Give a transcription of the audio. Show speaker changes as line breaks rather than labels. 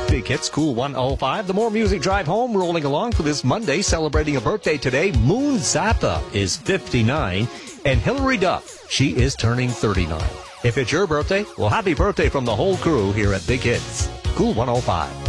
Big Hits, Cool 105. The More Music Drive Home rolling along for this Monday, celebrating a birthday today. Moon Zappa is 59, and Hilary Duff, she is turning 39. If it's your birthday, well, happy birthday from the whole crew here at Big Hits, Cool 105.